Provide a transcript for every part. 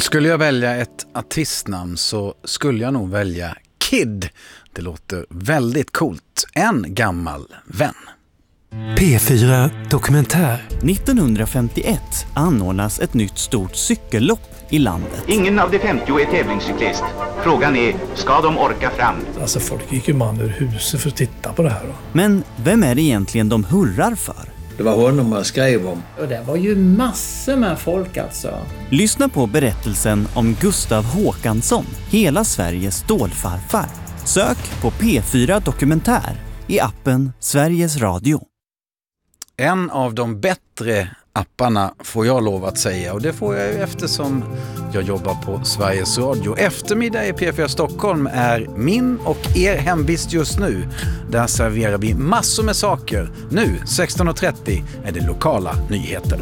Skulle jag välja ett artistnamn så skulle jag nog välja Kid. Det låter väldigt coolt. En gammal vän. P4 Dokumentär. 1951 anordnas ett nytt stort cykellopp i landet. Ingen av de 50 är tävlingscyklist. Frågan är, ska de orka fram? Alltså folk gick ju man ur huset för att titta på det här då. Men vem är det egentligen de hurrar för? Det var honom man skrev om. Och det var ju massor med folk alltså. Lyssna på berättelsen om Gustav Håkansson, hela Sveriges stålfarfar. Sök på P4 Dokumentär i appen Sveriges Radio. En av de bättre apparna får jag lov att säga, och det får jag eftersom jag jobbar på Sveriges Radio. Eftermiddag i P4 Stockholm är min och er hemvist just nu. Där serverar vi massor med saker. Nu 16.30 är det lokala nyheter.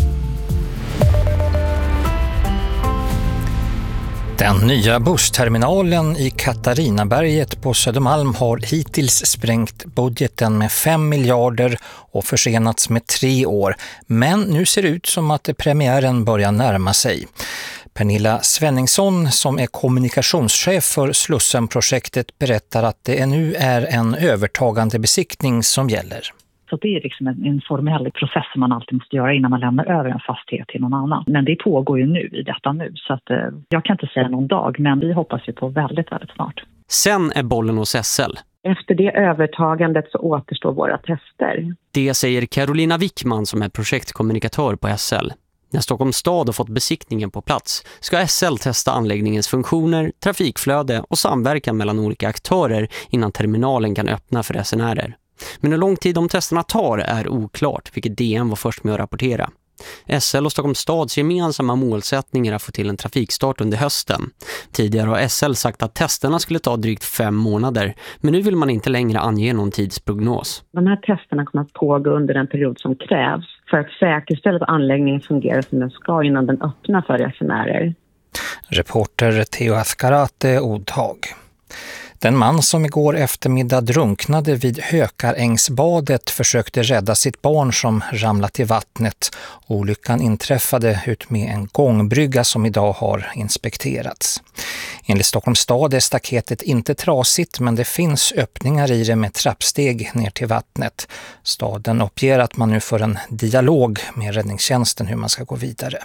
Den nya bussterminalen i Katarinaberget på Södermalm har hittills sprängt budgeten med 5 miljarder och försenats med 3 år. Men nu ser det ut som att premiären börjar närma sig. Pernilla Svenningsson, som är kommunikationschef för Slussen-projektet, berättar att det nu är en övertagande besiktning som gäller. Så det är liksom en formell process som man alltid måste göra innan man lämnar över en fastighet till någon annan. Men det pågår ju nu i detta nu, så att jag kan inte säga någon dag, men vi hoppas ju på väldigt, väldigt snart. Sen är bollen hos SL. Efter det övertagandet så återstår våra tester. Det säger Carolina Wickman som är projektkommunikatör på SL. När Stockholms stad har fått besiktningen på plats ska SL testa anläggningens funktioner, trafikflöde och samverkan mellan olika aktörer innan terminalen kan öppna för resenärer. Men hur lång tid de testerna tar är oklart, vilket DN var först med att rapportera. SL och Stockholms stads gemensamma målsättningar att få till en trafikstart under hösten. Tidigare har SL sagt att testerna skulle ta drygt 5 månader, men nu vill man inte längre ange någon tidsprognos. De här testerna kommer att pågå under den period som krävs för att säkerställa att anläggningen fungerar som den ska innan den öppnar för resenärer. Reporter Theo Askarate, Odhag. Den man som igår eftermiddag drunknade vid Hökarängsbadet försökte rädda sitt barn som ramlat i vattnet. Olyckan inträffade ut med en gångbrygga som idag har inspekterats. Enligt Stockholms stad är staketet inte trasigt, men det finns öppningar i det med trappsteg ner till vattnet. Staden uppger att man nu för en dialog med räddningstjänsten hur man ska gå vidare.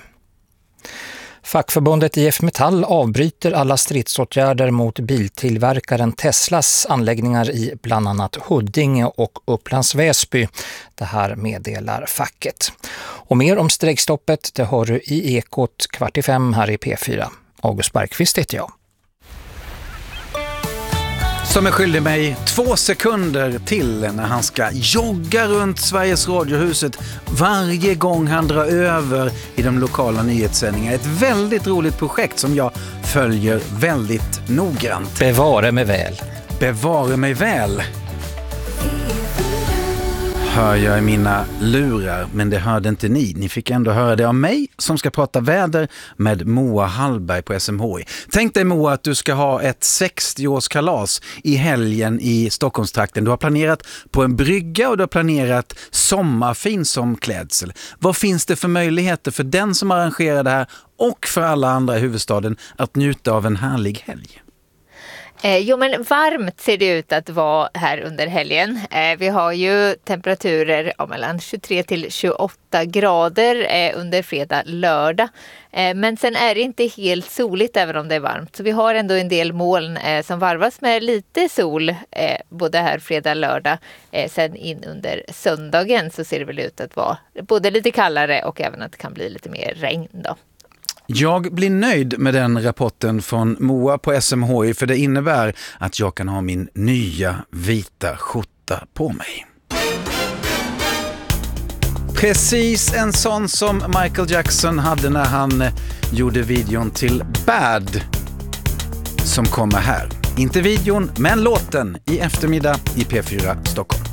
Fackförbundet IF Metall avbryter alla stridsåtgärder mot biltillverkaren Teslas anläggningar i bland annat Huddinge och Upplands Väsby. Det här meddelar facket. Och mer om strejkstoppet det hör du i Ekot 4:45 här i P4. August Bergqvist heter jag. Som är skyldig mig 2 sekunder till när han ska jogga runt Sveriges Radiohuset varje gång han drar över i de lokala nyhetssändningarna. Ett väldigt roligt projekt som jag följer väldigt noggrant. Bevare mig väl. Bevare mig väl. Hör jag i mina lurar, men det hörde inte ni. Ni fick ändå höra det av mig som ska prata väder med Moa Hallberg på SMHI. Tänk dig Moa att du ska ha ett 60-årskalas i helgen i Stockholmstrakten. Du har planerat på en brygga och du har planerat sommarfin som klädsel. Vad finns det för möjligheter för den som arrangerar det här och för alla andra i huvudstaden att njuta av en härlig helg? Jo, men varmt ser det ut att vara här under helgen. Vi har ju temperaturer mellan 23 till 28 grader under fredag, lördag. Men sen är det inte helt soligt även om det är varmt. Så vi har ändå en del moln som varvas med lite sol både här fredag, lördag. Sen in under söndagen så ser det väl ut att vara både lite kallare och även att det kan bli lite mer regn då. Jag blir nöjd med den rapporten från Moa på SMHI för det innebär att jag kan ha min nya vita skjorta på mig. Precis en sån som Michael Jackson hade när han gjorde videon till Bad som kommer här. Inte videon men låten i eftermiddag i P4 Stockholm.